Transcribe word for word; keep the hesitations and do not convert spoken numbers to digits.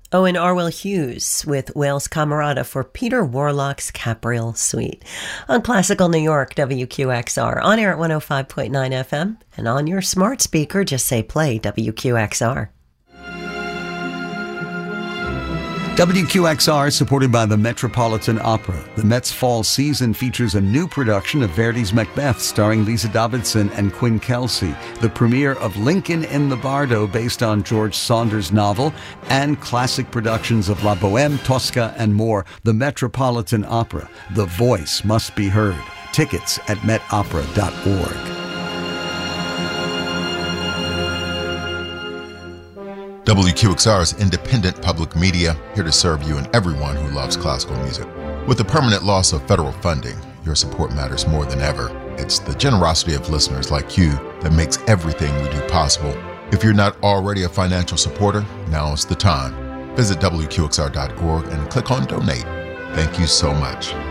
Owen Arwell Hughes with Wales Camerata for Peter Warlock's Capriel Suite. On Classical New York, W Q X R, on air at one oh five point nine F M, and on your smart speaker, just say play W Q X R. W Q X R is supported by the Metropolitan Opera. The Met's fall season features a new production of Verdi's Macbeth starring Lisa Davidson and Quinn Kelsey, the premiere of Lincoln in the Bardo based on George Saunders' novel, and classic productions of La Bohème, Tosca, and more. The Metropolitan Opera. The voice must be heard. Tickets at met opera dot org. W Q X R is independent public media, here to serve you and everyone who loves classical music. With the permanent loss of federal funding, your support matters more than ever. It's the generosity of listeners like you that makes everything we do possible. If you're not already a financial supporter, now is the time. Visit W Q X R dot org and click on Donate. Thank you so much.